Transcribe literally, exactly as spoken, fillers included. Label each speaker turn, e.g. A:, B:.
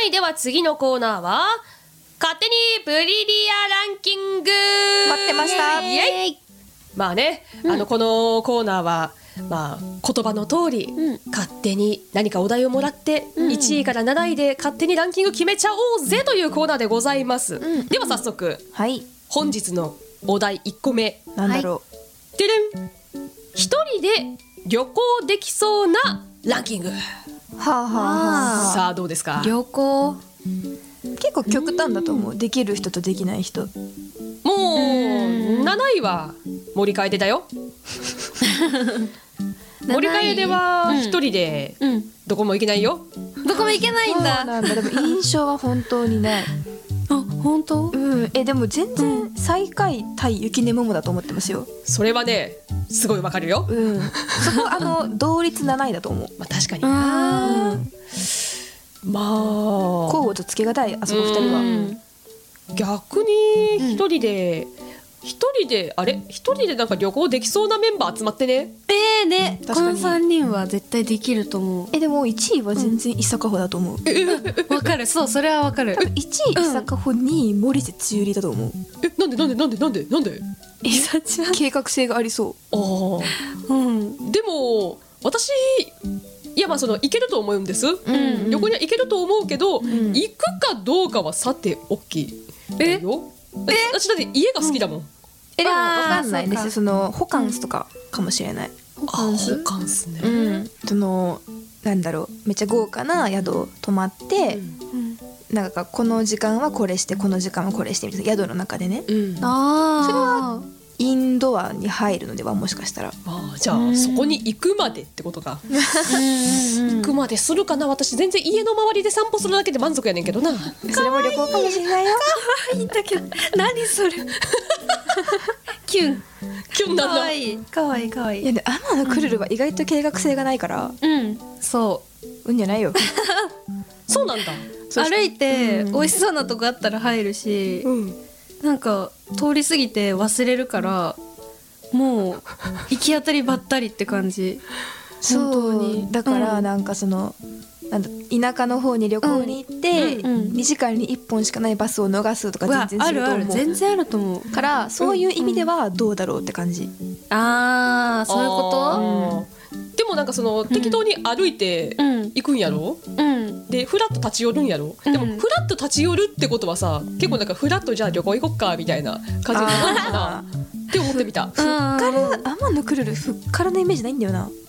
A: いでは次のコーナーは勝手にプリリアランキング。
B: 待ってました。
A: イエイ。まあね、うん、あのこのコーナーはまあ言葉の通り、うん、勝手に何かお題をもらって、うん、いちいからなないで勝手にランキング決めちゃおうぜというコーナーでございます、うん、では早速、はい、本日のお題いっこめ
B: なんだろう、
A: はい、てれん、一人で旅行できそうなランキング。は
B: あはあは
A: あ、さあどうですか。
C: 旅行
B: 結構極端だと思う。できる人とできない人。
A: もうなないは森楓だよ森楓は一人でどこも行けないよ、
C: うん、どこも行けないんだ。
B: そうなんだ。でも印象は本当にない
C: あ、本当？
B: うん。え、でも全然最下位対雪音桃だと思ってますよ。
A: それはね、すごいわかるよ。
B: うん。そこあの同率なないだと思う。
A: まあ確かにな。うん、まあ
B: 交互とつけがたいあそこ二人は。うん、
A: 逆に一人で、一人であれ一人でなんか旅行できそうなメンバー集まってね。
C: えーね、このさんにんは絶対できると思う。
B: え、でもいちいは全然伊坂穂だと思う。
C: わ、うん、かる。そう、それはわかる。
B: いちい伊坂穂に森瀬つゆりだと思う。
A: え、なんでなんでなんでなんでなんで
B: え、計画性がありそう。
A: ああ、うん。でも私いやまあその行けると思うんです、うんうん、旅行には行けると思うけど、うん、行くかどうかはさておきだよ。ええ、私だって家が好きだもん、うん、
B: え、でも分かんないです。そのホカンスとかかもしれない。
A: ホカンス、ホカンスね、
B: うん、そのなんだろう、めっちゃ豪華な宿泊まって、うん、なんかこの時間はこれしてこの時間はこれしてみたいな宿の中でね、うん、あ、それはインドアに入るのでは、もしかしたら。
A: あ、じゃあそこに行くまでってことか。行くまでするかな。私全然家の周りで散歩するだけで満足やねんけどな。
B: それも旅行かもしれないよ。
C: 可愛いんだけど何それキュン
A: キュンなんだ。
C: 可愛い可愛い可愛い。
B: いやね、天野くるるは意外と計画性がないから、
C: うん、そう
B: うんじゃないよ
A: そうなんだ。
C: 歩いて美味しそうなとこあったら入るし、うん、なんか通り過ぎて忘れるからもう行き当たりばったりって感じ。
B: 本当に。だからなんかその、うん、なんだ、田舎の方に旅行に行って、うんうん、にじかんにいっぽんしかないバスを逃すとか全然すると思う。
C: あるある、全然あると思う
B: からそういう意味ではどうだろうって感じ、うんうん、
C: あー、そういうこと。
A: でもなんかその適当に歩いて行くんやろ、うん、でフラッと立ち寄るんやろ、うん、でもフラッと立ち寄るってことはさ、結構なんかフラッとじゃあ旅行行こっかみたいな感じになるのかなって思ってみた。
B: ふっから天野くるるふっからのイメージないんだよな。